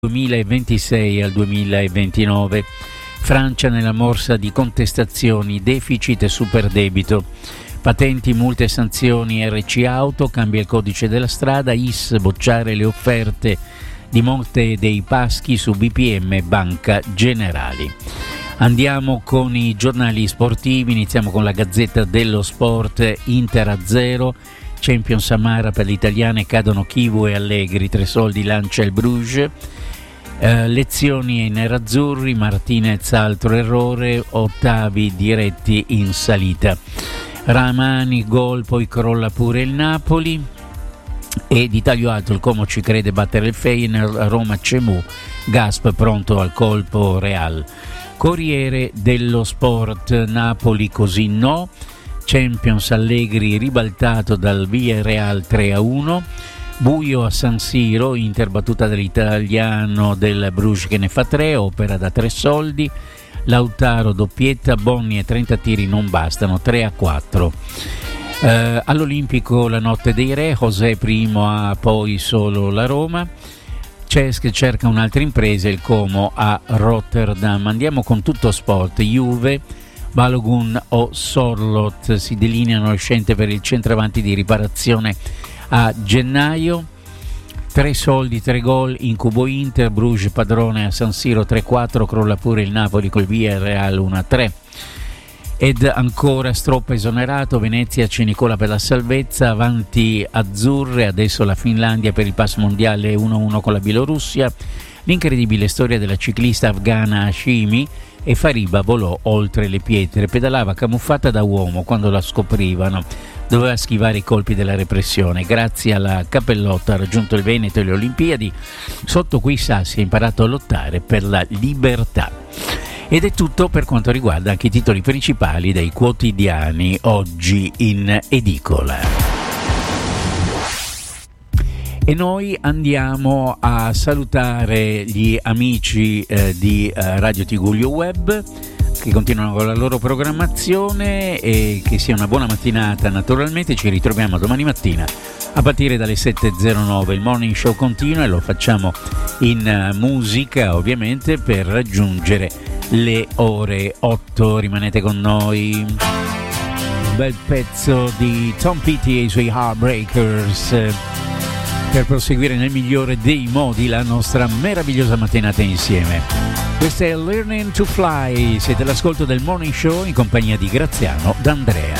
2026 al 2029. Francia nella morsa di contestazioni, deficit e superdebito. Patenti, multe e sanzioni, RC Auto, cambia il codice della strada, IS, bocciare le offerte di Monte dei Paschi su BPM, Banca Generali. Andiamo con i giornali sportivi, iniziamo con la Gazzetta dello Sport. Inter a 0, Champions Samara per le italiane, cadono Chivu e Allegri, 3 soldi lancia il Bruges. Lezioni ai nerazzurri, Martinez altro errore, ottavi diretti in salita. Ramani gol, poi crolla pure il Napoli. E di taglio alto il Como ci crede battere il Feyenoord, Roma Cemu, Gasp pronto al colpo Real. Corriere dello Sport, Napoli così no, Champions Allegri ribaltato dal Villarreal 3-1. Buio a San Siro, Inter battuta dall'italiano del Bruges che ne fa 3, opera da 3 soldi. Lautaro doppietta, Bonni e 30 tiri non bastano, 3-4. All'Olimpico la notte dei re, José primo a poi solo la Roma. Cesc cerca un'altra impresa, il Como a Rotterdam. Andiamo con tutto sport. Juve, Balogun o Sorloth si delineano le scelte per il centravanti di riparazione a gennaio. 3 soldi, 3 gol, incubo Inter, Bruges padrone a San Siro 3-4, crolla pure il Napoli col Villarreal 1-3. Ed ancora Stroppa esonerato, Venezia c'è Nicola per la salvezza, avanti azzurre, adesso la Finlandia per il pass mondiale 1-1 con la Bielorussia, l'incredibile storia della ciclista afghana Hashimi, e Fariba volò oltre le pietre, pedalava camuffata da uomo quando la scoprivano, doveva schivare i colpi della repressione, grazie alla cappellotta ha raggiunto il Veneto e le Olimpiadi, sotto quei sassi ha imparato a lottare per la libertà. Ed è tutto per quanto riguarda anche i titoli principali dei quotidiani oggi in edicola. E noi andiamo a salutare gli amici di Radio Tigullio Web che continuano con la loro programmazione, e che sia una buona mattinata. Naturalmente ci ritroviamo domani mattina a partire dalle 7.09. Il morning show continua e lo facciamo in musica ovviamente per raggiungere le ore 8. Rimanete con noi. Un bel pezzo di Tom Petty e i suoi Heartbreakers per proseguire nel migliore dei modi la nostra meravigliosa mattinata insieme. Questa è Learning to Fly, siete all'ascolto del Morning Show in compagnia di Graziano D'Andrea.